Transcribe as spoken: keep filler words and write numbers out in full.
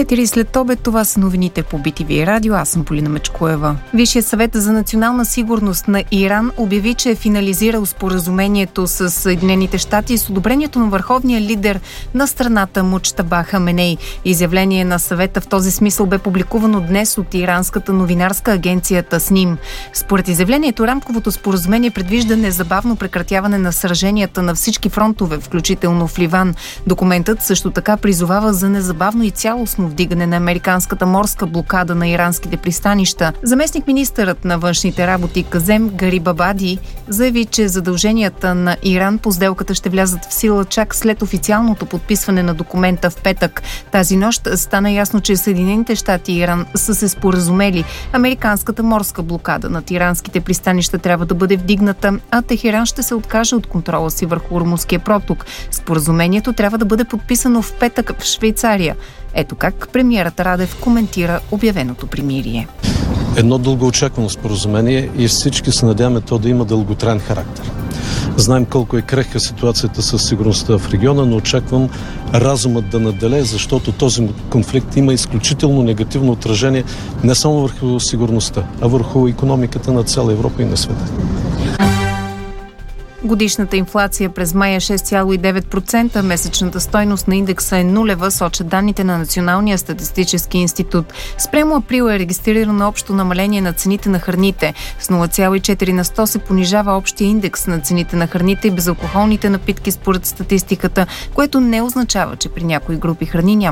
четири след обед, това са новините по Би Ти Ви радио. Аз съм Полина Мечкоева. Висшият съвет за национална сигурност на Иран обяви, че е финализирал споразумението с Съединените щати с одобрението на върховния лидер на страната Муджтаба Хаменей. Изявление на съвета в този смисъл бе публикувано днес от иранската новинарска агенция Тасним. Според изявлението, рамковото споразумение предвижда незабавно прекратяване на сраженията на всички фронтове, включително в Ливан. Документът също така призовава за незабавно и цялостно вдигане на американската морска блокада на иранските пристанища. Заместник-министърът на външните работи Казем Гарибабади заяви, че задълженията на Иран по сделката ще влязат в сила чак след официалното подписване на документа в петък. Тази нощ стана ясно, че Съединените щати и Иран са се споразумели. Американската морска блокада над иранските пристанища трябва да бъде вдигната, а Техеран ще се откаже от контрола си върху Ормузския проток. Споразумението трябва да бъде подписано в петък в Швейцария. Ето как премиерът Радев коментира обявеното примирие. Едно дългоочаквано споразумение и всички се надяваме то да има дълготраен характер. Знаем колко е крехка ситуацията със сигурността в региона, но очаквам разумът да наделее, защото този конфликт има изключително негативно отражение не само върху сигурността, а върху икономиката на цяла Европа и на света. Годишната инфлация през май е шест цяло и девет процента, месечната стойност на индекса е нулева, сочат данните на Националния статистически институт. Спрямо април е регистрирано общо намаление на цените на храните. С нула цяло и четири на сто се понижава общия индекс на цените на храните и безалкохолните напитки според статистиката, което не означава, че при някои групи храни няма